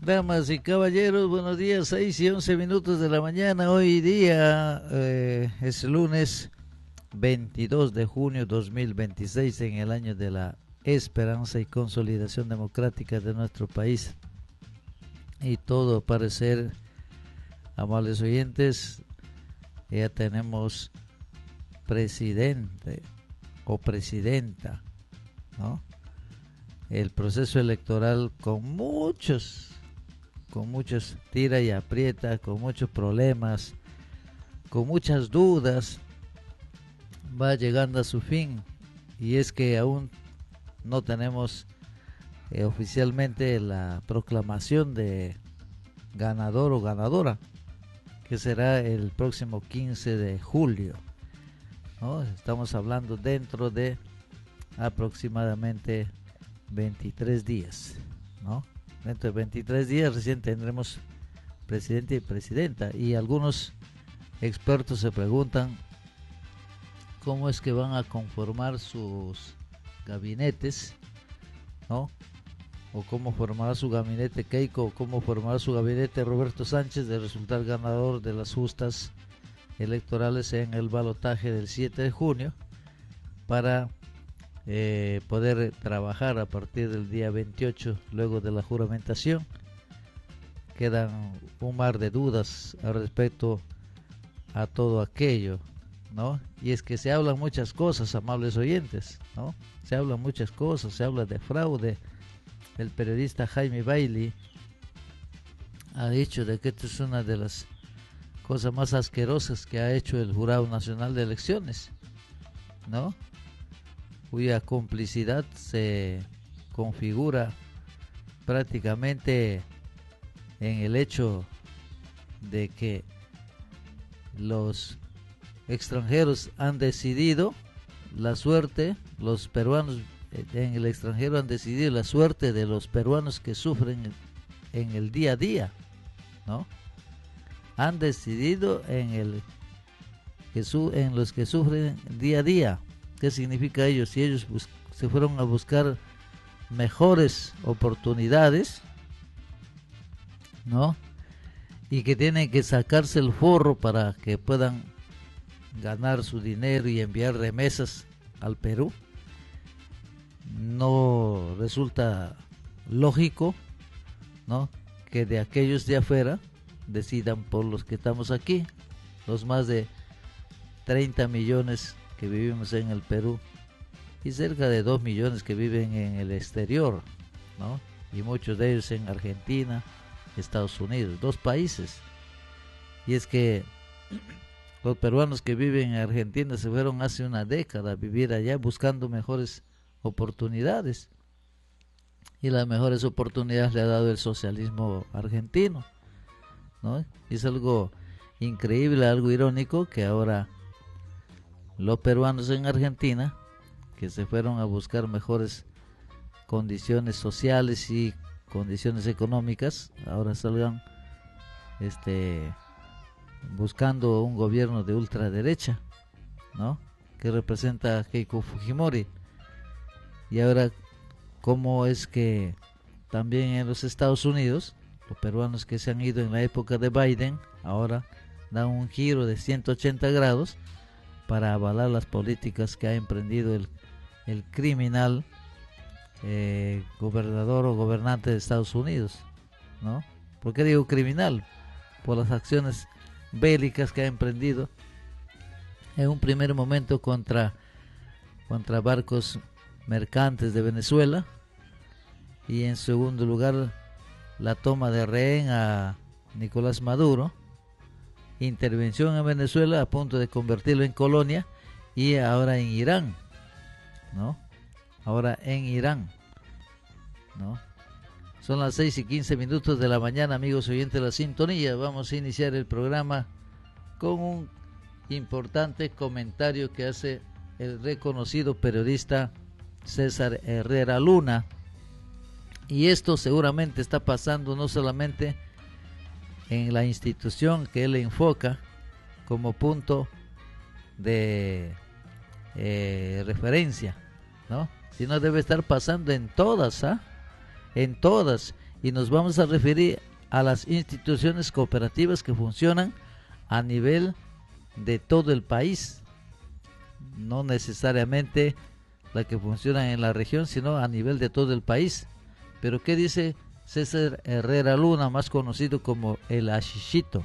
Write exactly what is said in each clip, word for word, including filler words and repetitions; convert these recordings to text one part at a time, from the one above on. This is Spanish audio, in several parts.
Damas y caballeros, buenos días, seis y once minutos de la mañana. Hoy día eh, es lunes veintidós de junio dos mil veintiséis, en el año de la esperanza y consolidación democrática de nuestro país. Y todo parecer, amables oyentes, ya tenemos presidente o presidenta, ¿no? El proceso electoral con muchos con muchos tira y aprieta, con muchos problemas, con muchas dudas, va llegando a su fin. Y es que aún no tenemos eh, oficialmente la proclamación de ganador o ganadora, que será el próximo quince de julio, ¿no? Estamos hablando dentro de aproximadamente veintitrés días, ¿no? Dentro de veintitrés días recién tendremos presidente y presidenta, y algunos expertos se preguntan cómo es que van a conformar sus gabinetes, ¿no? O cómo formará su gabinete Keiko, o cómo formará su gabinete Roberto Sánchez de resultar ganador de las justas electorales en el balotaje del siete de junio, para Eh, poder trabajar a partir del día veintiocho, luego de la juramentación. Quedan un mar de dudas al respecto a todo aquello, ¿no? Y es que se hablan muchas cosas, amables oyentes, ¿no? Se hablan muchas cosas, se habla de fraude. El periodista Jaime Bailey ha dicho de que esto es una de las cosas más asquerosas que ha hecho el Jurado Nacional de Elecciones, ¿no? Cuya complicidad se configura prácticamente en el hecho de que los extranjeros han decidido la suerte, los peruanos en el extranjero han decidido la suerte de los peruanos que sufren en el día a día, ¿no? Han decidido en el que su, en los que sufren día a día. ¿Qué significa ello? Si ellos bus- se fueron a buscar mejores oportunidades, ¿no? Y que tienen que sacarse el forro para que puedan ganar su dinero y enviar remesas al Perú. No resulta lógico, ¿no?, que de aquellos de afuera decidan por los que estamos aquí, los más de treinta millones que vivimos en el Perú y cerca de dos millones que viven en el exterior, ¿no? Y muchos de ellos en Argentina, Estados Unidos, dos países. Y es que los peruanos que viven en Argentina se fueron hace una década a vivir allá buscando mejores oportunidades, y las mejores oportunidades le ha dado el socialismo argentino, ¿no? Y es algo increíble, algo irónico, que ahora los peruanos en Argentina, que se fueron a buscar mejores condiciones sociales y condiciones económicas, ahora salgan este buscando un gobierno de ultraderecha, ¿no?, que representa a Keiko Fujimori. Y ahora, ¿cómo es que también en los Estados Unidos, los peruanos que se han ido en la época de Biden, ahora dan un giro de ciento ochenta grados para avalar las políticas que ha emprendido el, el criminal eh, gobernador o gobernante de Estados Unidos, ¿no? ¿Por qué digo criminal? Por las acciones bélicas que ha emprendido en un primer momento contra, contra barcos mercantes de Venezuela, y en segundo lugar la toma de rehén a Nicolás Maduro, intervención en Venezuela a punto de convertirlo en colonia, y ahora en Irán, ¿no? Ahora en Irán, ¿no? Son las seis y quince minutos de la mañana, amigos oyentes de la sintonía. Vamos a iniciar el programa con un importante comentario que hace el reconocido periodista César Herrera Luna. Y esto seguramente está pasando no solamente en la institución que él enfoca como punto de eh, referencia, ¿no?, sino debe estar pasando en todas, ¿ah? En todas. y nos vamos a referir a las instituciones cooperativas que funcionan a nivel de todo el país, no necesariamente la que funciona en la región, sino a nivel de todo el país. Pero ¿qué dice César Herrera Luna, más conocido como el Ashishito?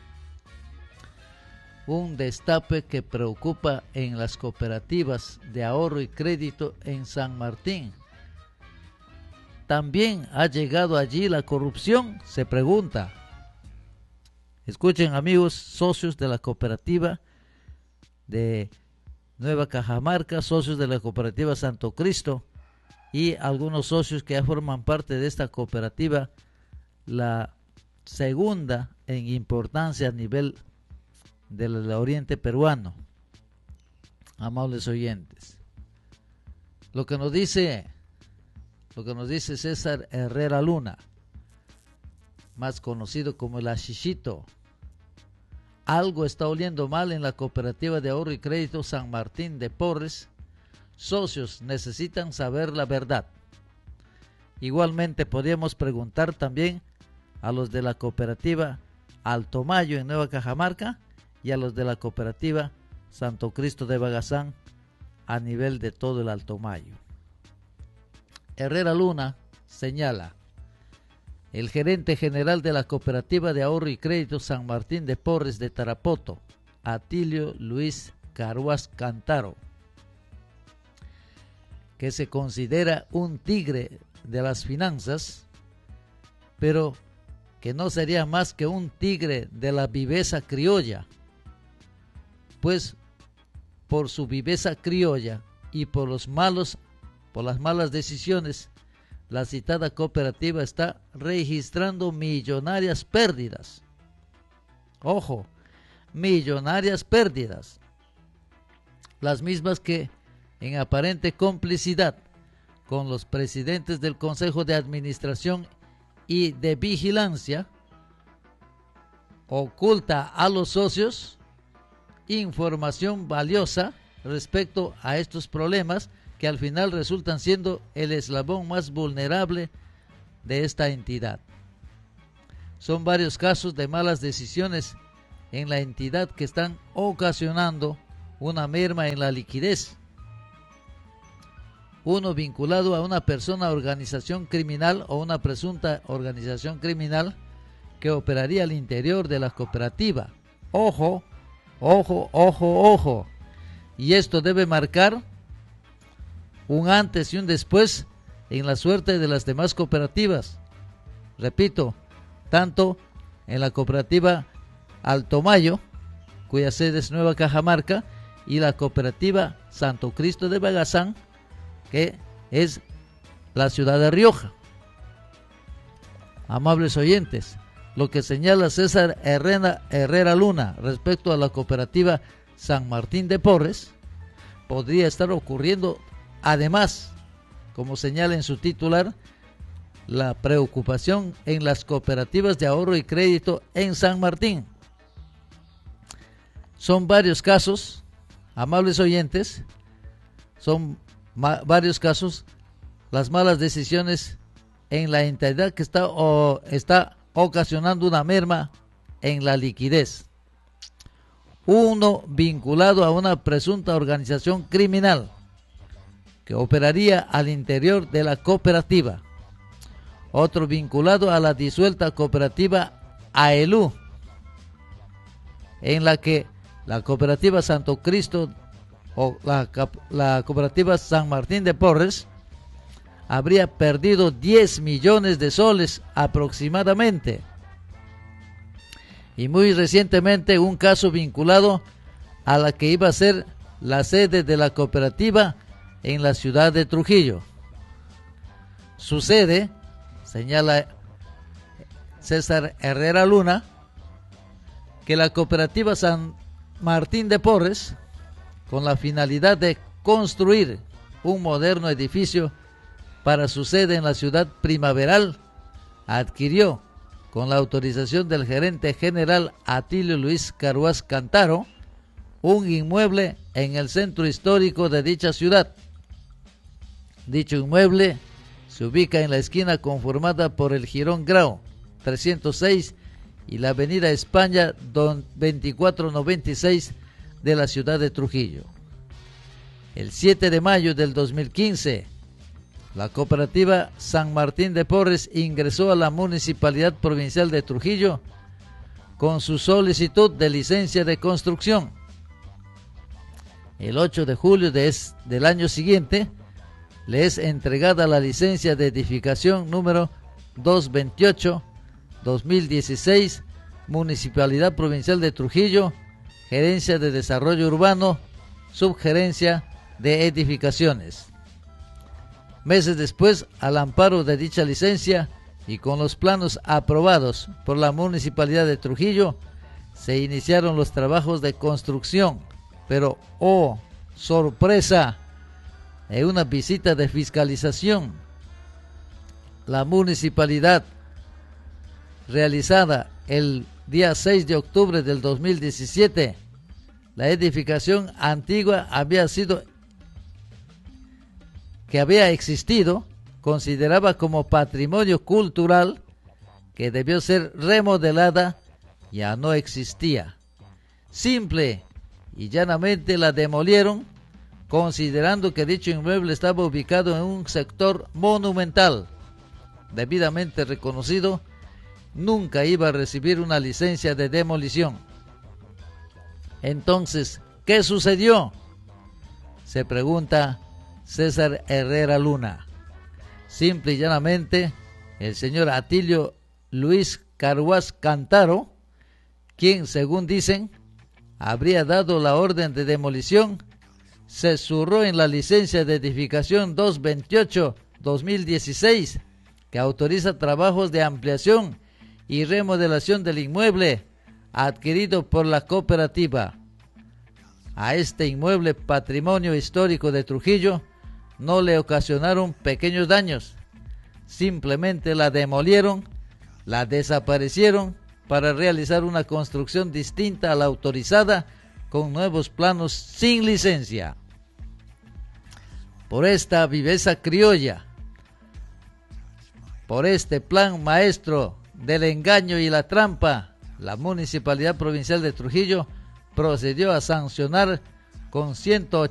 Un destape que preocupa en las cooperativas de ahorro y crédito en San Martín. ¿También ha llegado allí la corrupción?, se pregunta. Escuchen, amigos socios de la cooperativa de Nueva Cajamarca, socios de la cooperativa Santo Cristo y algunos socios que ya forman parte de esta cooperativa, la segunda en importancia a nivel del oriente peruano. Amables oyentes, lo que nos dice lo que nos dice César Herrera Luna, más conocido como el Ashishito: algo está oliendo mal en la cooperativa de ahorro y crédito San Martín de Porres. Socios necesitan saber la verdad. Igualmente podríamos preguntar también a los de la cooperativa Alto Mayo en Nueva Cajamarca y a los de la cooperativa Santo Cristo de Bagazán a nivel de todo el Alto Mayo. Herrera Luna señala: el gerente general de la cooperativa de ahorro y crédito San Martín de Porres de Tarapoto, Atilio Luis Caruas Cantaro, que se considera un tigre de las finanzas, pero que no sería más que un tigre de la viveza criolla, pues por su viveza criolla y por los malos, por las malas decisiones, la citada cooperativa está registrando millonarias pérdidas. Ojo, millonarias pérdidas, las mismas que, en aparente complicidad con los presidentes del Consejo de Administración y de Vigilancia, oculta a los socios información valiosa respecto a estos problemas, que al final resultan siendo el eslabón más vulnerable de esta entidad. Son varios casos de malas decisiones en la entidad que están ocasionando una merma en la liquidez. Uno vinculado a una persona, organización criminal o una presunta organización criminal que operaría al interior de la cooperativa. Ojo, ojo, ojo, ojo. Y esto debe marcar un antes y un después en la suerte de las demás cooperativas. Repito, tanto en la cooperativa Alto Mayo, cuya sede es Nueva Cajamarca, y la cooperativa Santo Cristo de Bagazán, que es la ciudad de Rioja. Amables oyentes, lo que señala César Herrera, Herrera Luna respecto a la cooperativa San Martín de Porres podría estar ocurriendo. Además, como señala en su titular, la preocupación en las cooperativas de ahorro y crédito en San Martín. Son varios casos, amables oyentes, son ma- varios casos, las malas decisiones en la entidad que está, o, está ocasionando una merma en la liquidez. Uno vinculado a una presunta organización criminal que operaría al interior de la cooperativa. Otro vinculado a la disuelta cooperativa AELU, en la que la cooperativa Santo Cristo o la, la cooperativa San Martín de Porres habría perdido diez millones de soles aproximadamente. Y muy recientemente un caso vinculado a la que iba a ser la sede de la cooperativa en la ciudad de Trujillo. Sucede, señala César Herrera Luna, que la cooperativa San Martín de Porres, con la finalidad de construir un moderno edificio para su sede en la ciudad primaveral, adquirió, con la autorización del gerente general Atilio Luis Caruas Cantaro, un inmueble en el centro histórico de dicha ciudad. Dicho inmueble Se ubica en la esquina conformada por el Jirón Grau trescientos seis y la avenida España veinticuatro noventa y seis de la ciudad de Trujillo. El siete de mayo del dos mil quince, la cooperativa San Martín de Porres ingresó a la Municipalidad Provincial de Trujillo con su solicitud de licencia de construcción. El ocho de julio de es, del año siguiente, le es entregada la licencia de edificación número doscientos veintiocho dos mil dieciséis, Municipalidad Provincial de Trujillo, Gerencia de Desarrollo Urbano, Subgerencia de Edificaciones. Meses después, al amparo de dicha licencia y con los planos aprobados por la Municipalidad de Trujillo, se iniciaron los trabajos de construcción, pero ¡oh, sorpresa! En una visita de fiscalización, la municipalidad, realizada el día seis de octubre del dos mil diecisiete, la edificación antigua había sido que había existido, consideraba como patrimonio cultural que debió ser remodelada, ya no existía. Simple y llanamente la demolieron, considerando que dicho inmueble estaba ubicado en un sector monumental, debidamente reconocido, nunca iba a recibir una licencia de demolición. Entonces, ¿qué sucedió?, se pregunta César Herrera Luna. Simple y llanamente, el señor Atilio Luis Carhuaz Cantaro, quien, según dicen, habría dado la orden de demolición, se zurró en la licencia de edificación doscientos veintiocho dos mil dieciséis, que autoriza trabajos de ampliación y remodelación del inmueble adquirido por la cooperativa. A este inmueble patrimonio histórico de Trujillo no le ocasionaron pequeños daños, simplemente la demolieron, la desaparecieron para realizar una construcción distinta a la autorizada con nuevos planos sin licencia. Por esta viveza criolla, por este plan maestro del engaño y la trampa, la Municipalidad Provincial de Trujillo procedió a sancionar con ciento